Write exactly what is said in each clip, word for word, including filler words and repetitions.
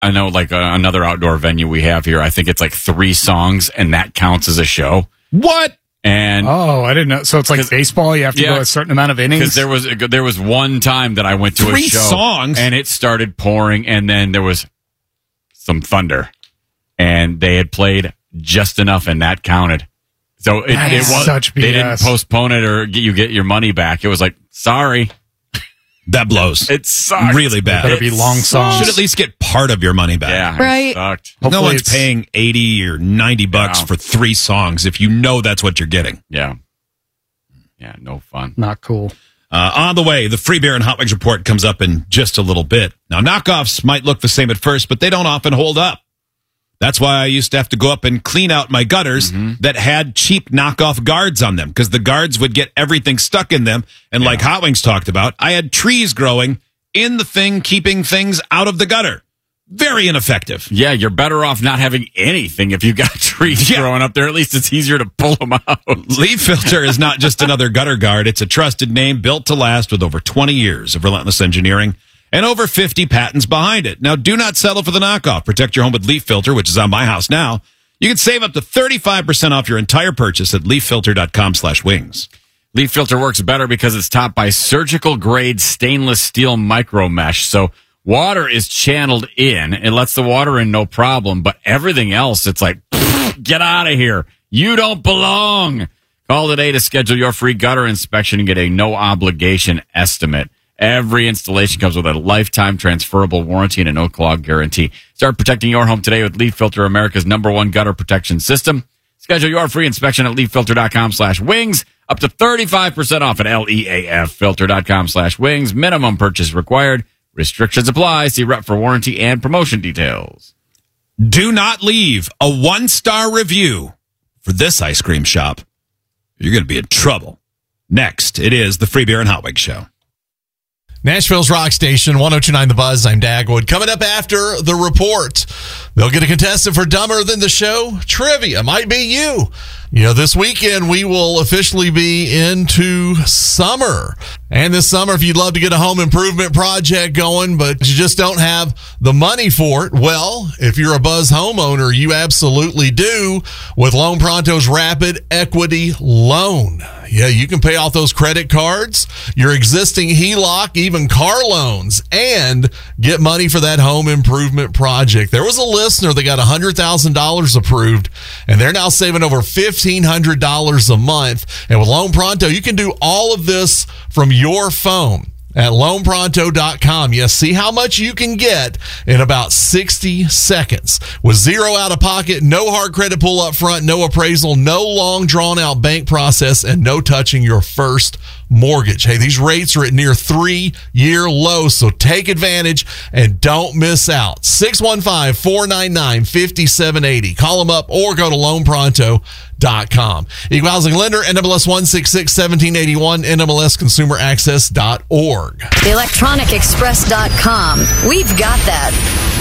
I know like uh, another outdoor venue we have here, I think it's like three songs, and that counts as a show. What? And oh, I didn't know. So it's like baseball. You have to yeah, go a certain amount of innings. Because there was there was one time that I went to Three a show, songs, and it started pouring, and then there was some thunder, and they had played just enough, and that counted. So it, it was such B S. They didn't postpone it or get, you get your money back. It was like, sorry, that blows. It sucks. Really bad. It better be long songs. Should at least get part of your money back. Yeah, right. It sucked. No Hopefully one's it's- paying eighty or ninety bucks No. for three songs if you know that's what you're getting. Yeah, yeah, no fun. Not cool. Uh, on the way, the Free Beer and Hot Wings report comes up in just a little bit. Now, knockoffs might look the same at first, but they don't often hold up. That's why I used to have to go up and clean out my gutters mm-hmm. that had cheap knockoff guards on them, because the guards would get everything stuck in them. And yeah. like Hot Wings talked about, I had trees growing in the thing, keeping things out of the gutter. Very ineffective. Yeah, you're better off not having anything if you've got trees yeah. growing up there. At least it's easier to pull them out. Leaf Filter is not just another gutter guard. It's a trusted name built to last with over twenty years of relentless engineering and over fifty patents behind it. Now, do not settle for the knockoff. Protect your home with Leaf Filter, which is on my house now. You can save up to thirty-five percent off your entire purchase at leaffilter.com slash wings. Leaf Filter works better because it's topped by surgical-grade stainless steel micro mesh. So water is channeled in. It lets the water in no problem. But everything else, it's like, get out of here. You don't belong. Call today to schedule your free gutter inspection and get a no-obligation estimate. Every installation comes with a lifetime transferable warranty and a no-clog guarantee. Start protecting your home today with Leaf Filter, America's number one gutter protection system. Schedule your free inspection at leaffilter.com slash wings. Up to thirty-five percent off at leaffilter.com slash wings. Minimum purchase required. Restrictions apply. See rep for warranty and promotion details. Do not leave a one-star review for this ice cream shop. You're going to be in trouble. Next, it is the Free Beer and Hot Wings Show. Nashville's Rock Station, one oh two point nine The Buzz. I'm Dagwood. Coming up after the report, they'll get a contestant for Dumber Than the Show trivia. Might be you. You know, this weekend we will officially be into summer. And this summer, if you'd love to get a home improvement project going, but you just don't have the money for it, well, if you're a Buzz homeowner, you absolutely do with Loan Pronto's Rapid Equity Loan. Yeah, you can pay off those credit cards, your existing H E L O C, even car loans, and get money for that home improvement project. There was a listener that got one hundred thousand dollars approved, and they're now saving over fifteen hundred dollars a month. And with Loan Pronto, you can do all of this from your phone at loan pronto dot com. Yes, see how much you can get in about sixty seconds. With zero out of pocket, no hard credit pull up front, no appraisal, no long drawn out bank process, and no touching your first mortgage. Hey, these rates are at near three-year lows, so take advantage and don't miss out. six one five, four nine nine, five seven eight zero. Call them up or go to loan pronto dot com. Equal Housing Lender, N M L S one six six, one seven eight one, N M L S consumer access dot org. the electronic express dot com. We've got that.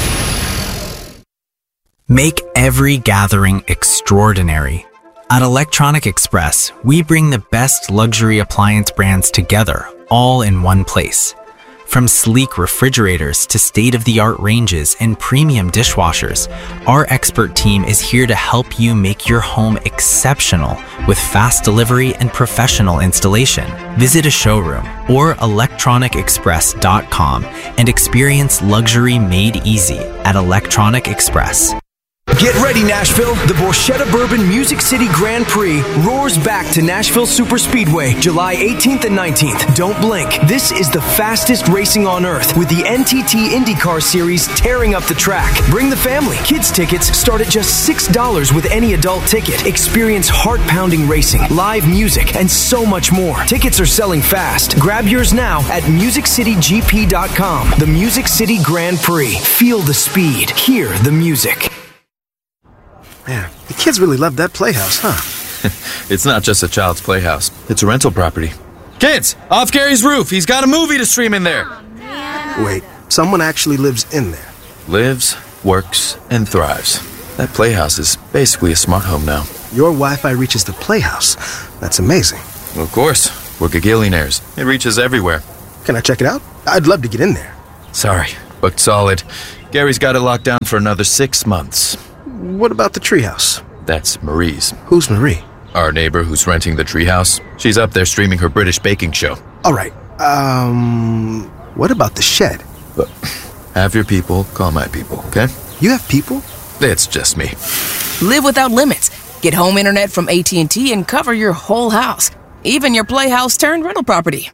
Make every gathering extraordinary. At Electronic Express, we bring the best luxury appliance brands together, all in one place. From sleek refrigerators to state-of-the-art ranges and premium dishwashers, our expert team is here to help you make your home exceptional with fast delivery and professional installation. Visit a showroom or electronic express dot com and experience luxury made easy at Electronic Express. Get ready, Nashville. The Borchetta Bourbon Music City Grand Prix roars back to Nashville Superspeedway July eighteenth and nineteenth. Don't blink. This is the fastest racing on earth with the N T T IndyCar Series tearing up the track. Bring the family. Kids tickets start at just six dollars with any adult ticket. Experience heart-pounding racing, live music, and so much more. Tickets are selling fast. Grab yours now at music city g p dot com. The Music City Grand Prix. Feel the speed. Hear the music. Man, the kids really love that playhouse, huh? It's not just a child's playhouse. It's a rental property. Kids, off Gary's roof. He's got a movie to stream in there. Oh, wait, someone actually lives in there. Lives, works, and thrives. That playhouse is basically a smart home now. Your Wi-Fi reaches the playhouse. That's amazing. Well, of course. We're gagillionaires. It reaches everywhere. Can I check it out? I'd love to get in there. Sorry, booked solid. Gary's got it locked down for another six months. What about the treehouse? That's Marie's. Who's Marie? Our neighbor who's renting the treehouse. She's up there streaming her British baking show. All right. Um, what about the shed? But have your people call my people, okay? You have people? It's just me. Live without limits. Get home internet from A T and T and cover your whole house, even your playhouse turned rental property.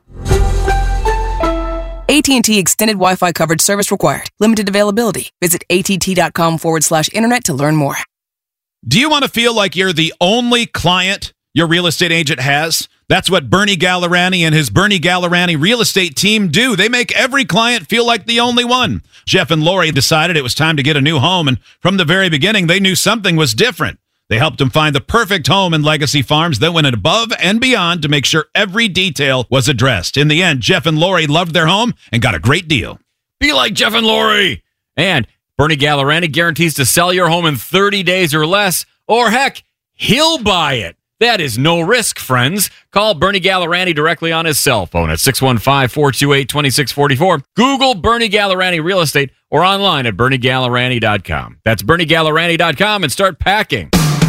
A T and T Extended Wi-Fi coverage service required. Limited availability. Visit att.com forward slash internet to learn more. Do you want to feel like you're the only client your real estate agent has? That's what Bernie Gallerani and his Bernie Gallerani real estate team do. They make every client feel like the only one. Jeff and Lori decided it was time to get a new home, and from the very beginning, they knew something was different. They helped them find the perfect home in Legacy Farms that went above and beyond to make sure every detail was addressed. In the end, Jeff and Lori loved their home and got a great deal. Be like Jeff and Lori. And Bernie Gallerani guarantees to sell your home in thirty days or less, or heck, he'll buy it. That is no risk, friends. Call Bernie Gallerani directly on his cell phone at six one five, four two eight, two six four four. Google Bernie Gallerani Real Estate or online at bernie gallerani dot com. That's bernie gallerani dot com and start packing.